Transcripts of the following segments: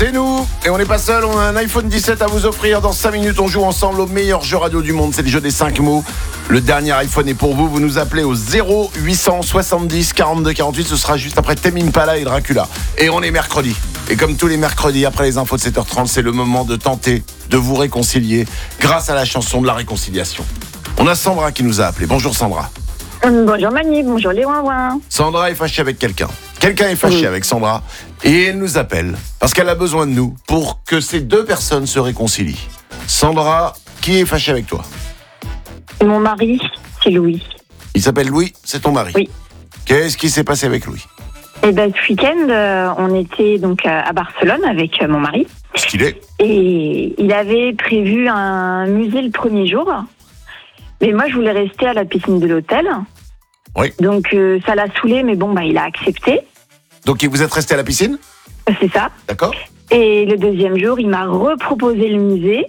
C'est nous, et on n'est pas seul, on a un iPhone 17 à vous offrir. Dans 5 minutes, on joue ensemble au meilleur jeu radio du monde, c'est le jeu des 5 mots. Le dernier iPhone est pour vous, vous nous appelez au 0800 70 42 48, ce sera juste après Tame Impala et Dracula. Et on est mercredi, et comme tous les mercredis, après les infos de 7h30, c'est le moment de tenter de vous réconcilier grâce à la chanson de la réconciliation. On a Sandra qui nous a appelé. Bonjour Sandra. Bonjour Manu, bonjour les ouin-ouin. Sandra est fâchée avec quelqu'un. Quelqu'un est fâché avec Sandra et elle nous appelle parce qu'elle a besoin de nous pour que ces deux personnes se réconcilient. Sandra, qui est fâché avec toi? Mon mari, c'est Louis. Il s'appelle Louis, c'est ton mari? Oui. Qu'est-ce qui s'est passé avec Louis? Et ce week-end, on était donc à Barcelone avec mon mari. Stylé. Et il avait prévu un musée le premier jour. Mais moi, je voulais rester à la piscine de l'hôtel. Oui. Donc, ça l'a saoulé, mais bon, il a accepté. Donc vous êtes resté à la piscine? C'est ça. D'accord. Et le deuxième jour, il m'a reproposé le musée.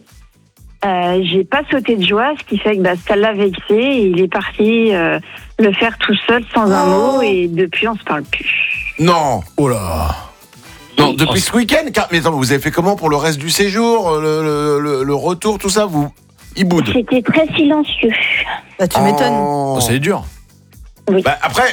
J'ai pas sauté de joie, ce qui fait que ça l'a vexé. Et il est parti le faire tout seul, sans un mot. Et depuis, on se parle plus. Non. Oh là. Non, depuis ce week-end. Mais attends, vous avez fait comment pour le reste du séjour, le retour, tout ça? Il boude. C'était très silencieux. Bah, tu m'étonnes. Oh, c'est dur. Oui. Bah, après,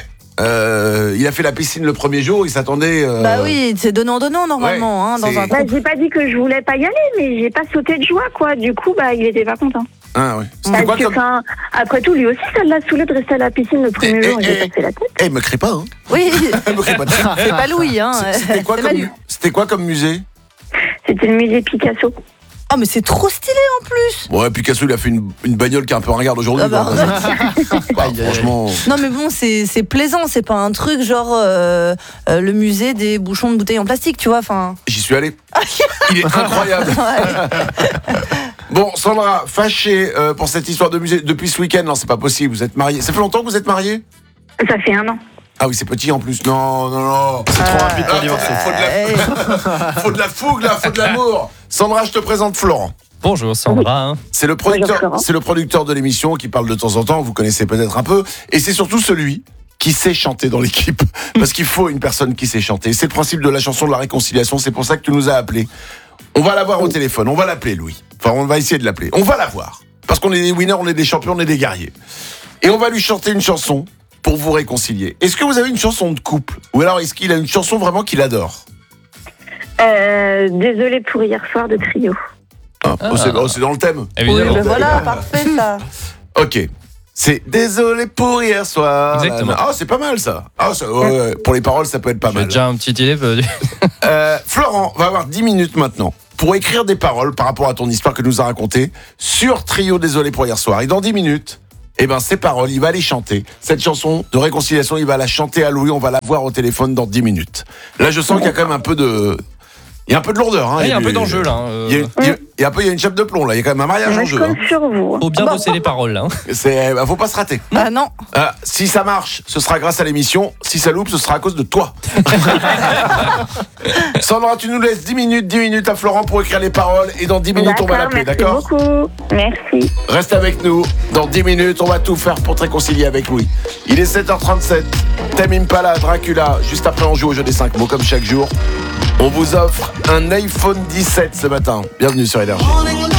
il a fait la piscine le premier jour, il s'attendait... Bah oui, c'est donnant-donnant normalement, Ouais, hein, dans c'est- un couple. J'ai pas dit que je voulais pas y aller, mais j'ai pas sauté de joie, quoi. Du coup, il était pas content. Ah oui. C'était quoi comme... Après tout, lui aussi, ça l'a saoulé de rester à la piscine le premier jour. J'ai passé la tête. me crie pas, hein. Oui, Me crie pas. c'est pas Louis, hein. C'était quoi comme musée? C'était le musée Picasso. Oh, mais c'est trop stylé en plus. Ouais, Picasso, il a fait une bagnole qui est un peu ringarde aujourd'hui. Ah bah, franchement... Non mais bon, c'est plaisant, c'est pas un truc genre le musée des bouchons de bouteilles en plastique, tu vois, enfin. J'y suis allé. Il est incroyable. Bon, Sandra, fâchée pour cette histoire de musée depuis ce week-end. Non, c'est pas possible, vous êtes mariés. Ça fait longtemps que vous êtes mariés? Ça fait 1 an. Ah oui, c'est petit en plus. Non. C'est trop rapide pour divorcer. Faut de la fougue là, faut de l'amour. Sandra, je te présente Florent. Bonjour Sandra. C'est le producteur de l'émission qui parle de temps en temps, vous connaissez peut-être un peu, et c'est surtout celui qui sait chanter dans l'équipe, parce qu'il faut une personne qui sait chanter. C'est le principe de la chanson de la réconciliation, c'est pour ça que tu nous as appelés. On va l'avoir au téléphone, on va l'appeler Louis. Enfin, on va essayer de l'appeler. On va l'avoir, parce qu'on est des winners, on est des champions, on est des guerriers. Et on va lui chanter une chanson pour vous réconcilier. Est-ce que vous avez une chanson de couple? Ou alors est-ce qu'il a une chanson vraiment qu'il adore? Désolée pour hier soir de Trio. C'est dans le thème. Évidemment. Oui, ben voilà, parfait ça. Ok. C'est désolé pour hier soir. Exactement. Ah, c'est pas mal ça. Ah, ouais, pour les paroles, ça peut être pas J'ai mal. déjà un petit élève. Florent va avoir 10 minutes maintenant pour écrire des paroles par rapport à ton histoire que tu nous as racontée sur Trio désolé pour hier soir. Et dans 10 minutes, ces paroles, il va les chanter. Cette chanson de réconciliation, il va la chanter à Louis. On va la voir au téléphone dans 10 minutes. Là, je sens qu'il y a quand même un peu de... Il y a un peu de lourdeur. Hein. Il y a un peu d'enjeu là. Il y a une chape de plomb là. Il y a quand même un mariage en Je jeu. Hein. compte sur vous. Faut bien bosser les paroles là. Faut pas se rater. Ah non. Si ça marche, ce sera grâce à l'émission. Si ça loupe, ce sera à cause de toi. Sandra, tu nous laisses 10 minutes à Florent pour écrire les paroles. Et dans 10 minutes, on va l'appeler, d'accord? Merci beaucoup. Merci. Reste avec nous. Dans 10 minutes, on va tout faire pour te réconcilier avec Louis. Il est 7h37. Tame Impala, Dracula. Juste après, on joue au jeu des 5 mots, comme chaque jour. On vous offre un iPhone 17 ce matin. Bienvenue sur Énergie.